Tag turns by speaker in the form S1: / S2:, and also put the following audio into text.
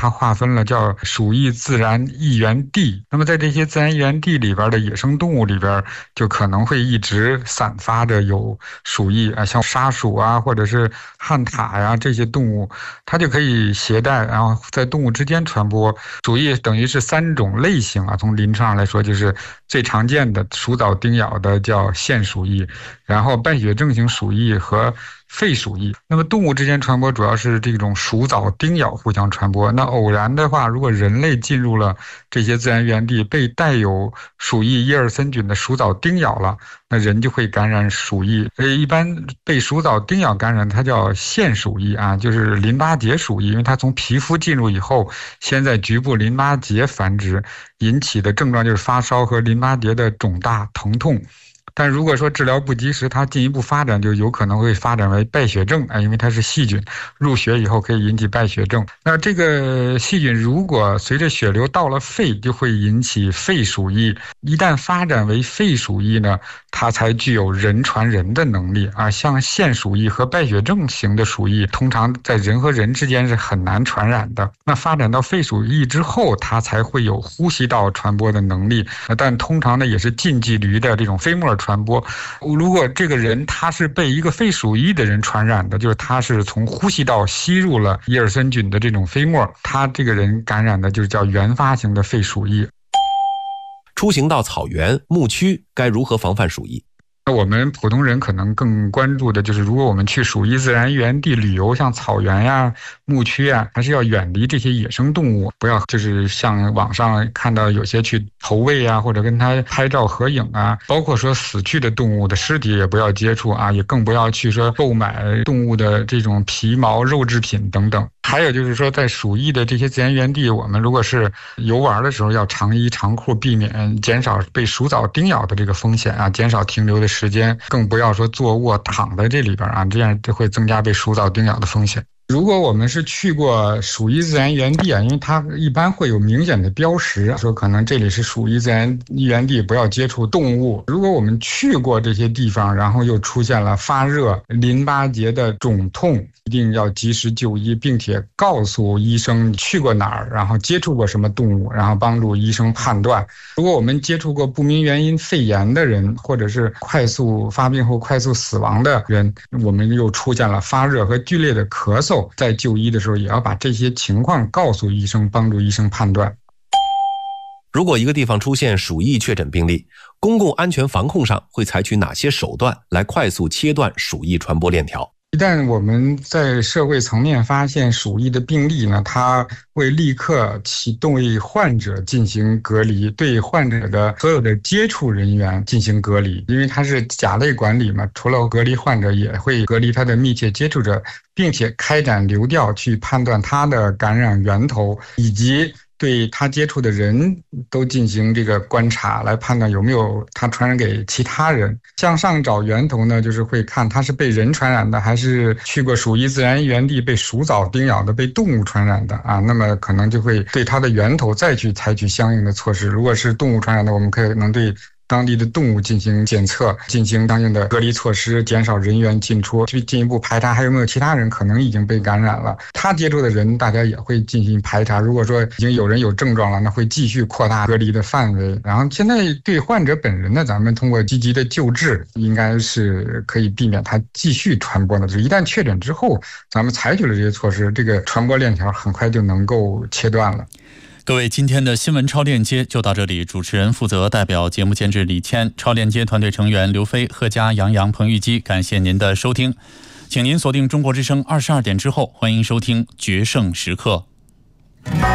S1: 它划分了叫鼠疫自然疫源地。那么在这些自然疫源地里边的野生动物里边，就可能会一直散发着有鼠疫啊，像沙鼠啊，或者是旱獭呀这些动物，它就可以携带，然后在动物之间传播。鼠疫等于是3种类型啊，从临床上来说，就是最常见的鼠藻叮咬的叫腺鼠疫，然后败血症型鼠疫和肺鼠疫。那么动物之间传播主要是这种鼠藻叮咬互相传播。那偶然的话，如果人类进入了这些自然源地，被带有鼠疫耶尔森菌的鼠藻叮咬了，那人就会感染鼠疫。一般被鼠藻叮咬感染，它叫腺鼠疫啊，就是淋巴结鼠疫，因为它从皮肤进入以后，先在局部淋巴结繁殖，引起的症状就是发烧和淋巴结的肿大疼痛。但如果说治疗不及时，它进一步发展就有可能会发展为败血症因为它是细菌入血以后可以引起败血症。那这个细菌如果随着血流到了肺，就会引起肺鼠疫。一旦发展为肺鼠疫呢，它才具有人传人的能力啊。像腺鼠疫和败血症型的鼠疫，通常在人和人之间是很难传染的。那发展到肺鼠疫之后，它才会有呼吸道传播的能力，但通常呢也是近距离的这种飞沫传播。如果这个人他是被一个肺鼠疫的人传染的，就是他是从呼吸道吸入了耶尔森菌的这种飞沫，他这个人感染的就是叫原发型的肺鼠疫。
S2: 出行到草原、牧区该如何防范鼠疫？
S1: 我们普通人可能更关注的就是，如果我们去鼠疫自然源地旅游，像草原呀、牧区呀，还是要远离这些野生动物，不要就是像网上看到有些去投喂啊，或者跟它拍照合影啊，包括说死去的动物的尸体也不要接触啊，也更不要去说购买动物的这种皮毛、肉制品等等。还有就是说，在鼠疫的这些自然源地，我们如果是游玩的时候要长衣长裤，避免减少被鼠藻叮咬的这个风险啊，减少停留的时间，更不要说坐卧躺在这里边啊，这样就会增加被鼠藻叮咬的风险。如果我们是去过鼠疫自然源地啊，因为它一般会有明显的标识，说可能这里是鼠疫自然源地，不要接触动物。如果我们去过这些地方，然后又出现了发热、淋巴结的肿痛，一定要及时就医，并且告诉医生去过哪儿，然后接触过什么动物，然后帮助医生判断。如果我们接触过不明原因肺炎的人，或者是快速发病后快速死亡的人，我们又出现了发热和剧烈的咳嗽，在就医的时候也要把这些情况告诉医生，帮助医生判断。
S2: 如果一个地方出现鼠疫确诊病例，公共安全防控上会采取哪些手段来快速切断鼠疫传播链条？
S1: 一旦我们在社会层面发现鼠疫的病例呢，它会立刻启动对患者进行隔离，对患者的所有的接触人员进行隔离，因为它是甲类管理嘛，除了隔离患者，也会隔离他的密切接触者，并且开展流调去判断他的感染源头，以及对他接触的人都进行这个观察，来判断有没有他传染给其他人。向上找源头呢，就是会看他是被人传染的，还是去过鼠疫自然源地被鼠藻叮咬的，被动物传染的啊。那么可能就会对它的源头再去采取相应的措施。如果是动物传染的，我们可能对当地的动物进行检测，进行相应的隔离措施，减少人员进出，去进一步排查还有没有其他人可能已经被感染了。他接触的人大家也会进行排查，如果说已经有人有症状了，那会继续扩大隔离的范围。然后现在对患者本人呢，咱们通过积极的救治，应该是可以避免他继续传播的。一旦确诊之后，咱们采取了这些措施，这个传播链条很快就能够切断了。
S3: 各位，今天的新闻超链接就到这里。主持人负责代表节目监制李谦，超链接团队成员刘飞、贺佳、杨洋、彭玉基，感谢您的收听。请您锁定中国之声22点之后，欢迎收听决胜时刻。